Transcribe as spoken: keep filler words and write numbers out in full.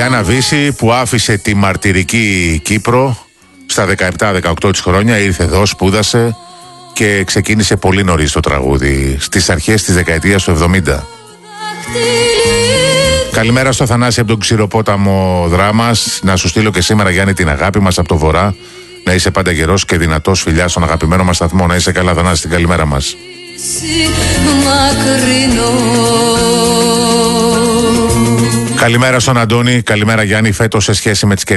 Ιάννα Βύση που άφησε τη μαρτυρική Κύπρο στα δεκαεπτά δεκαοκτώ της χρόνια, ήρθε εδώ, σπούδασε και ξεκίνησε πολύ νωρίς το τραγούδι, στις αρχές της δεκαετίας του εβδομήντα. Καλημέρα στο Θανάση από τον Ξηροπόταμο Δράμας. Να σου στείλω και σήμερα, Γιάννη, την αγάπη μας από το βορρά. Να είσαι πάντα γερός και δυνατός, φιλιά στον αγαπημένο μας σταθμό. Να είσαι καλά, Θανάση, την καλημέρα μας. Καλημέρα στον Αντώνη, καλημέρα Γιάννη. Φέτος σε σχέση με τις